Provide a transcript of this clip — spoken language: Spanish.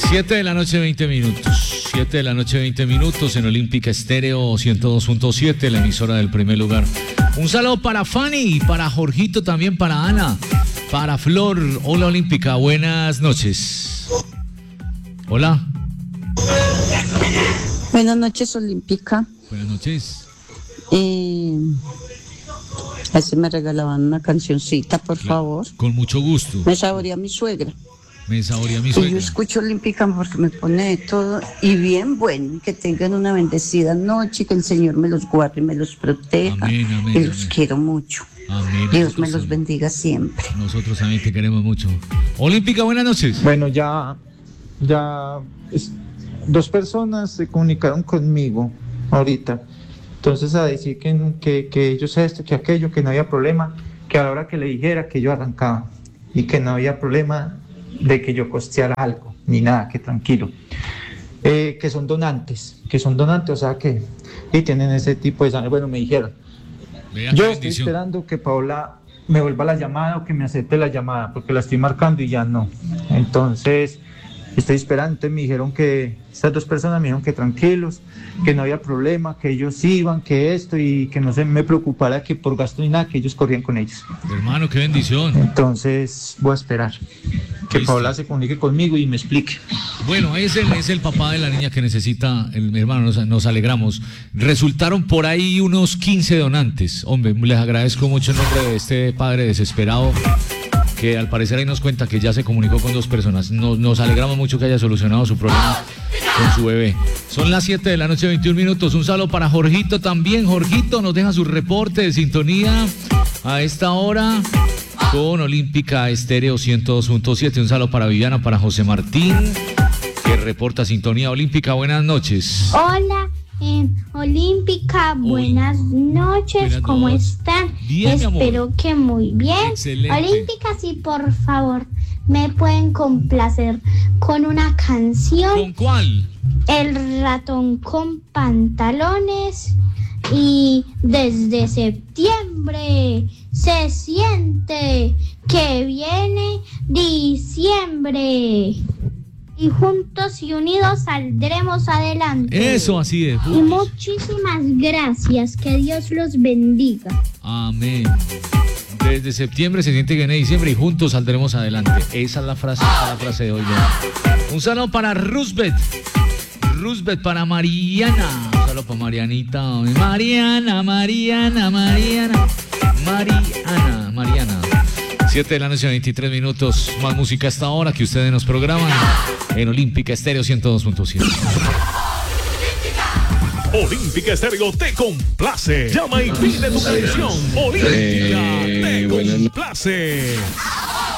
7 de la noche, 20 minutos. 7 de la noche, 20 minutos en Olímpica Estéreo 102.7, la emisora del primer lugar. Un saludo para Fanny, para Jorgito, también para Ana, para Flor. Hola Olímpica, buenas noches. Hola. Buenas noches, Olímpica. Buenas noches. A si me regalaban una cancioncita, por favor. Con mucho gusto. Me saborea mi suegra. Me saborea mi Y yo suegra. escucho Olímpica porque me pone de todo. Y bien bueno, que tengan una bendecida noche, que el Señor me los guarde y me los proteja. Amén, amén, Y los amén. quiero mucho. Amén. Dios me Nosotros los bendiga siempre. Nosotros también te queremos mucho. Olímpica, buenas noches. Bueno, dos personas se comunicaron conmigo ahorita. Entonces a decir que ellos esto, que aquello, que no había problema, que a la hora que le dijera que yo arrancaba y que no había problema de que yo costeara algo, ni nada, que tranquilo. Que son donantes, o sea que y tienen ese tipo de sangre. Bueno, me dijeron. Vea, Yo qué estoy bendición. esperando que Paola me vuelva la llamada o que me acepte la llamada, porque la estoy marcando y ya no. Entonces, estoy esperando. Entonces me dijeron que, estas dos personas me dijeron que tranquilos, que no había problema, que ellos iban, que esto, y que no se me preocupara que por gasto ni nada, que ellos corrían con ellos. Hermano, qué bendición. Entonces, voy a esperar que Listo. Paola se comunique conmigo y me explique. Bueno, es el papá de la niña que necesita, hermano, nos alegramos. Resultaron por ahí unos 15 donantes. Hombre, les agradezco mucho en nombre de este padre desesperado, que al parecer ahí nos cuenta que ya se comunicó con dos personas. Nos alegramos mucho que haya solucionado su problema con su bebé. Son las 7 de la noche, 21 minutos. Un saludo para Jorgito también. Jorgito nos deja su reporte de sintonía a esta hora con Olímpica Estéreo 102.7. Un saludo para Viviana, para José Martín, que reporta sintonía Olímpica. Buenas noches. Hola, Olímpica, buenas noches, Buenas ¿cómo noches. están? Bien, mi amor. Espero que muy bien. Excelente. Olímpica, sí, por favor, me pueden complacer con una canción, ¿Con cuál? El ratón con pantalones, y desde septiembre se siente que viene diciembre. Y juntos y unidos saldremos adelante. Eso, así es. Y muchísimas gracias. Que Dios los bendiga. Amén. Desde septiembre se siente que viene diciembre y juntos saldremos adelante. Esa es la frase de hoy. ¿No? Un saludo para Roosevelt, para Mariana. Un saludo para Marianita. Mariana. 7 de la noche, 23 minutos. Más música hasta ahora que ustedes nos programan en Olímpica Estéreo 102.7. Olímpica Estéreo te complace. Llama y pide tu canción. Olímpica te complace.